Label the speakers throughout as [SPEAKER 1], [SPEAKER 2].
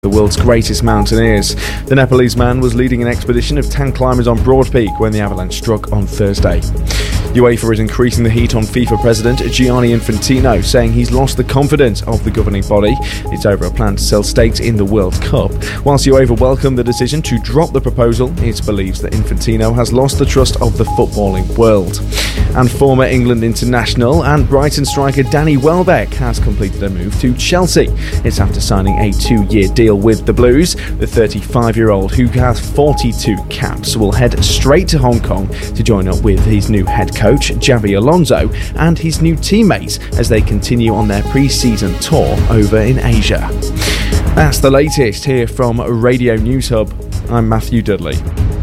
[SPEAKER 1] the world's greatest mountaineers. The Nepalese man was leading an expedition of 10 climbers on Broad Peak when the avalanche struck on Thursday. UEFA is increasing the heat on FIFA president Gianni Infantino, saying he's lost the confidence of the governing body. It's over a plan to sell stakes in the World Cup. Whilst UEFA welcomed the decision to drop the proposal, it believes that Infantino has lost the trust of the footballing world. And former England international and Brighton striker Danny Welbeck has completed a move to Chelsea. It's after signing a 2-year deal with the Blues. The 35-year-old, who has 42 caps, will head straight to Hong Kong to join up with his new head coach Xabi Alonso and his new teammates as they continue on their pre-season tour over in Asia. That's the latest here from Radio News Hub. I'm Matthew Dudley.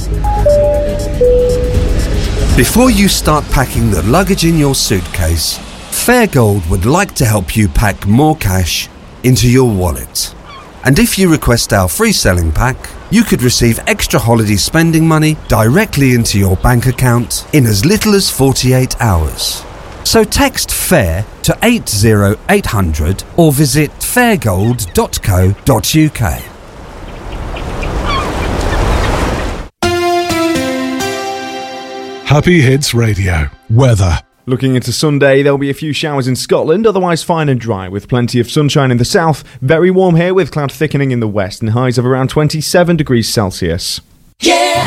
[SPEAKER 2] Before you start packing the luggage in your suitcase, Fairgold would like to help you pack more cash into your wallet. And if you request our free selling pack, you could receive extra holiday spending money directly into your bank account in as little as 48 hours. So text FAIR to 80800 or visit fairgold.co.uk.
[SPEAKER 3] Happy Hits Radio. Weather.
[SPEAKER 1] Looking into Sunday, there'll be a few showers in Scotland, otherwise fine and dry, with plenty of sunshine in the south. Very warm here with cloud thickening in the west and highs of around 27 degrees Celsius.
[SPEAKER 4] Yeah!